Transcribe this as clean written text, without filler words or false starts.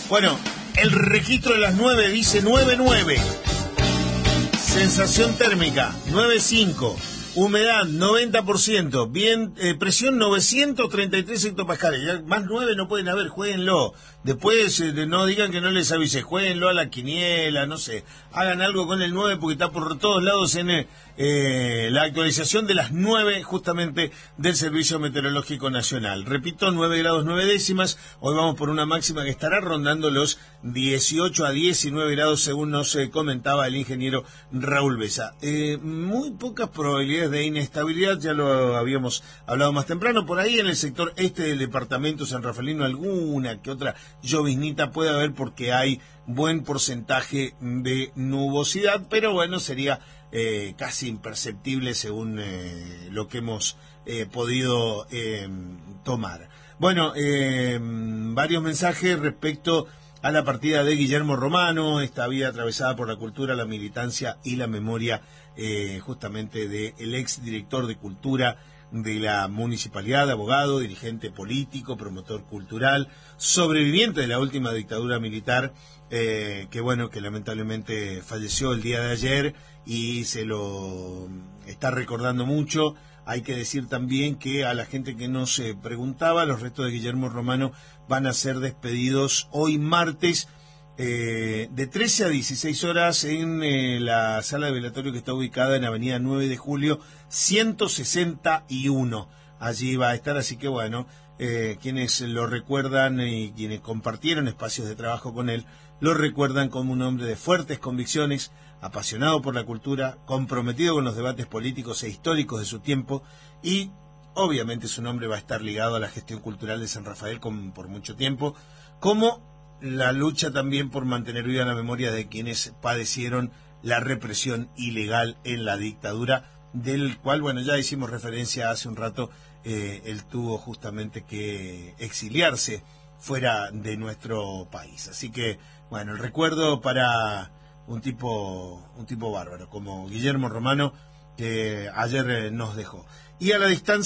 Bueno, el registro de las 9 dice 9,9. Sensación térmica 9,5. Humedad 90%. Presión 933 hectopascales. Ya más 9 no pueden haber, jueguenlo. Después no digan que no les avise, jueguenlo a la quiniela, no sé. Hagan algo con el 9 porque está por todos lados en la actualización de las 9 justamente del Servicio Meteorológico Nacional. Repito, 9 grados 9 décimas. Hoy vamos por una máxima que estará rondando los 18 a 19 grados según nos comentaba el ingeniero Raúl Besa. Muy pocas probabilidades de inestabilidad, ya lo habíamos hablado más temprano. Por ahí en el sector este del departamento San Rafaelino alguna que otra lloviznita puede haber porque hay buen porcentaje de nubosidad, pero bueno, sería casi imperceptible según lo que hemos podido tomar. Bueno, varios mensajes respecto a la partida de Guillermo Romano, esta vida atravesada por la cultura, la militancia y la memoria justamente del ex director de cultura de la municipalidad, abogado, dirigente político, promotor cultural, sobreviviente de la última dictadura militar, que bueno, que lamentablemente falleció el día de ayer y se lo está recordando mucho. Hay que decir también que a la gente que nos preguntaba, los restos de Guillermo Romano van a ser despedidos hoy martes de 13 a 16 horas en la sala de velatorio que está ubicada en Avenida 9 de Julio 161. Allí va a estar, así que bueno, quienes lo recuerdan y quienes compartieron espacios de trabajo con él, lo recuerdan como un hombre de fuertes convicciones, apasionado por la cultura, comprometido con los debates políticos e históricos de su tiempo y obviamente su nombre va a estar ligado a la gestión cultural de San Rafael por mucho tiempo, como la lucha también por mantener viva la memoria de quienes padecieron la represión ilegal en la dictadura, del cual, bueno, ya hicimos referencia hace un rato, él tuvo justamente que exiliarse fuera de nuestro país. Así que, bueno, el recuerdo para un tipo bárbaro como Guillermo Romano, que ayer nos dejó. Y a la distancia